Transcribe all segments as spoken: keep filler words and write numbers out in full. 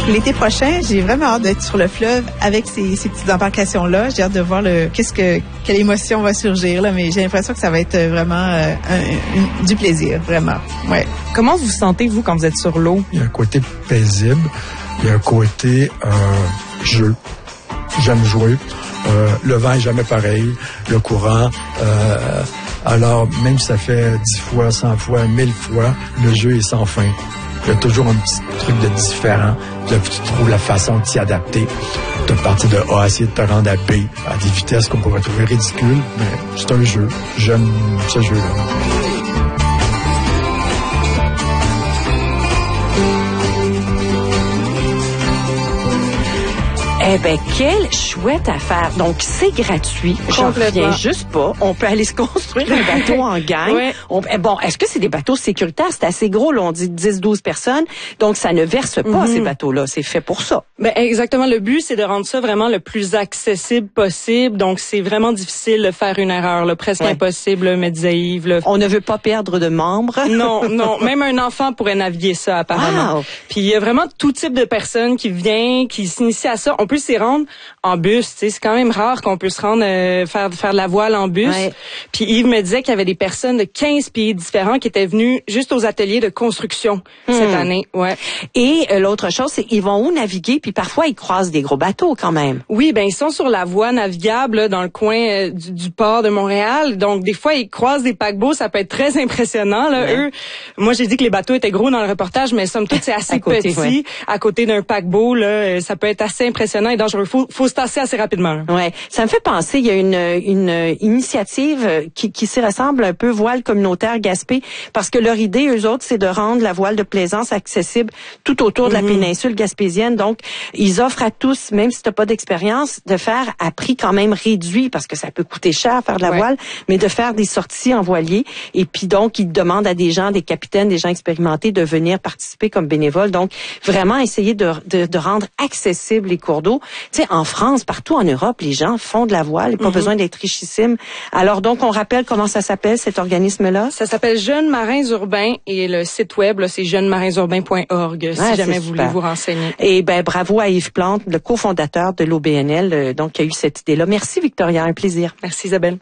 L'été prochain, j'ai vraiment hâte d'être sur le fleuve avec ces, ces petites embarcations-là. J'ai hâte de voir le qu'est-ce que quelle émotion va surgir là, mais j'ai l'impression que ça va être vraiment euh, un, un, du plaisir, vraiment. Ouais. Comment vous vous sentez vous quand vous êtes sur l'eau? Il y a un côté paisible, il y a un côté euh, jeu. J'aime jouer. Euh, le vent est jamais pareil, le courant. Euh, alors même si ça fait dix fois, cent fois, mille fois, le jeu est sans fin. Il y a toujours un petit truc de différent. Puis là, tu trouves la façon de t'y adapter. De partir de A à essayer de te rendre à B à des vitesses qu'on pourrait trouver ridicules, mais c'est un jeu. J'aime ce jeu-là. Eh ben, quelle chouette affaire. Donc, c'est gratuit. J'en reviens juste pas. On peut aller se construire un bateau en gang. Ouais. On, bon, est-ce que c'est des bateaux sécuritaires? C'est assez gros, là. On dit dix douze personnes. Donc, ça ne verse pas, mm-hmm. ces bateaux-là. C'est fait pour ça. Ben, exactement. Le but, c'est de rendre ça vraiment le plus accessible possible. Donc, c'est vraiment difficile de faire une erreur, là. Presque ouais. impossible, me disait Yves, là. On ne veut pas perdre de membres. Non, non. Même un enfant pourrait naviguer ça, apparemment. Wow. Puis, il y a vraiment tout type de personnes qui viennent, qui s'initient à ça. On peut s'y rendre en bus, tu sais, c'est quand même rare qu'on peut se rendre euh, faire faire de la voile en bus. Ouais. Puis Yves me disait qu'il y avait des personnes de quinze pays différents qui étaient venues juste aux ateliers de construction hmm. cette année. Ouais. Et euh, l'autre chose, c'est qu'ils vont où naviguer, puis parfois ils croisent des gros bateaux quand même. Oui, ben ils sont sur la voie navigable là, dans le coin euh, du, du port de Montréal. Donc des fois ils croisent des paquebots, ça peut être très impressionnant là. Ouais. Eux, moi j'ai dit que les bateaux étaient gros dans le reportage, mais somme toute c'est assez côté, petit ouais. à côté d'un paquebot là, ça peut être assez impressionnant et dangereux. Faut, faut se tasser assez rapidement. Là. Ouais, ça me fait penser, il y a une, une initiative qui, qui s'y ressemble un peu voile communautaire Gaspé, parce que leur idée, eux autres, c'est de rendre la voile de plaisance accessible tout autour de la mm-hmm. péninsule gaspésienne. Donc, ils offrent à tous, même si t'as pas d'expérience, de faire à prix quand même réduit, parce que ça peut coûter cher faire de la ouais. voile, mais de faire des sorties en voilier. Et puis donc, ils demandent à des gens, des capitaines, des gens expérimentés, de venir participer comme bénévoles. Donc, vraiment essayer de, de, de rendre accessibles les cours d'eau. Tu sais, en France, partout en Europe, les gens font de la voile, pas mm-hmm. besoin d'être richissimes. Alors donc, on rappelle comment ça s'appelle, cet organisme-là? Ça s'appelle Jeunes Marins Urbains et le site web, là, c'est jeunes marins urbains point org, si ah, jamais vous voulez vous renseigner. Et ben bravo à Yves Plante, le cofondateur de l'O B N L, euh, donc qui a eu cette idée-là. Merci Victoria, un plaisir. Merci Isabelle.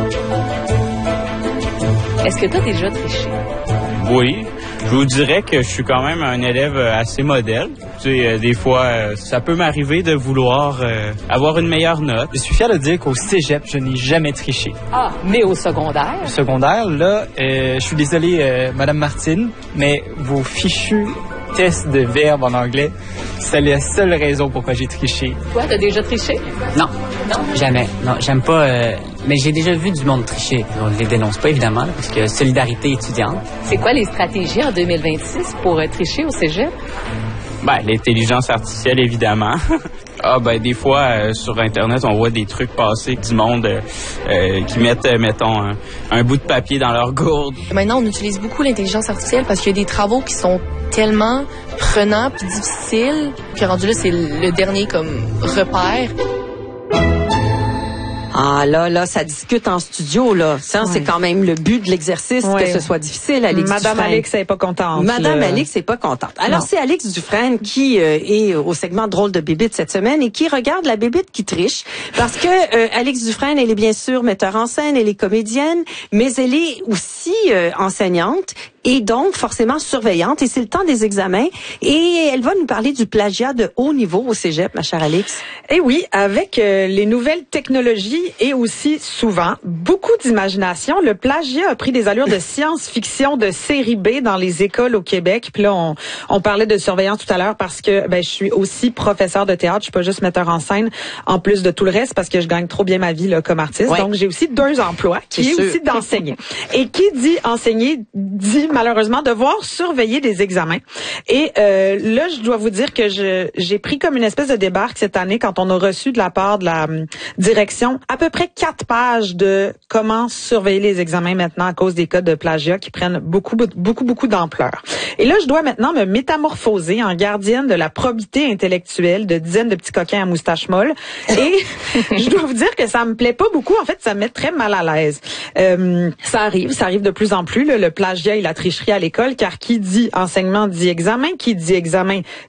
Est-ce que tu as déjà triché? Oui. Je vous dirais que je suis quand même un élève assez modèle. Tu sais, euh, des fois, euh, ça peut m'arriver de vouloir euh, avoir une meilleure note. Je suis fier de dire qu'au cégep, je n'ai jamais triché. Ah, mais au secondaire? Au secondaire, là, euh, je suis désolé, euh, Madame Martine, mais vos fichus tests de verbes en anglais, c'est la seule raison pourquoi j'ai triché. Toi, t'as déjà triché? Non. Non? Jamais. Non, j'aime pas... Euh... Mais j'ai déjà vu du monde tricher. On ne les dénonce pas, évidemment, parce que solidarité étudiante. C'est quoi les stratégies en deux mille vingt-six pour euh, tricher au cégep? Ben, l'intelligence artificielle, évidemment. Ah, ben, des fois, euh, sur Internet, on voit des trucs passer du monde euh, euh, qui mettent, euh, mettons, un, un bout de papier dans leur gourde. Maintenant, on utilise beaucoup l'intelligence artificielle parce qu'il y a des travaux qui sont tellement prenants puis difficiles. Puis rendu là, c'est le dernier comme repère. Ah là, là, ça discute en studio, là. Ça, ouais. c'est quand même le but de l'exercice, ouais. que ce soit difficile, Alix Madame Dufresne. Alix n'est pas contente. Madame là. Alix n'est pas contente. Alors, non. c'est Alix Dufresne qui euh, est au segment Drôle de bébite cette semaine et qui regarde la bébite qui triche. Parce que euh, Alix Dufresne, elle est bien sûr metteur en scène, elle est comédienne, mais elle est aussi euh, enseignante. Et donc, forcément, surveillante. Et c'est le temps des examens. Et elle va nous parler du plagiat de haut niveau au cégep, ma chère Alix. Eh oui, avec euh, les nouvelles technologies et aussi, souvent, beaucoup d'imagination, le plagiat a pris des allures de science-fiction de série B dans les écoles au Québec. Puis là, on, on parlait de surveillance tout à l'heure parce que ben, je suis aussi professeur de théâtre. Je suis pas juste metteur en scène, en plus de tout le reste, parce que je gagne trop bien ma vie là, comme artiste. Ouais. Donc, j'ai aussi deux emplois, qui est, est aussi d'enseigner. Et qui dit enseigner, dit malheureusement devoir surveiller des examens. Et euh, là, je dois vous dire que je j'ai pris comme une espèce de débarque cette année quand on a reçu de la part de la um, direction à peu près quatre pages de comment surveiller les examens maintenant à cause des cas de plagiat qui prennent beaucoup, beaucoup, beaucoup d'ampleur. Et là, je dois maintenant me métamorphoser en gardienne de la probité intellectuelle de dizaines de petits coquins à moustache molle. Et je dois vous dire que ça me plaît pas beaucoup. En fait, ça me met très mal à l'aise. Euh, ça arrive, ça arrive de plus en plus, là, le plagiat et la tricherie à l'école, car qui dit enseignement dit examen, qui dit examen